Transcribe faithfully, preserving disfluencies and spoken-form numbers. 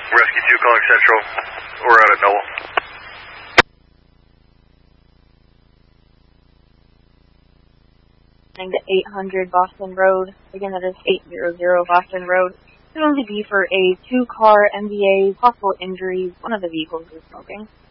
Rescue two calling Central. We're out at Noble. To eight hundred Boston Road. Again, that is eight hundred Boston Road. It's going to be for a two-car M V A, possible injuries. One of the vehicles is smoking.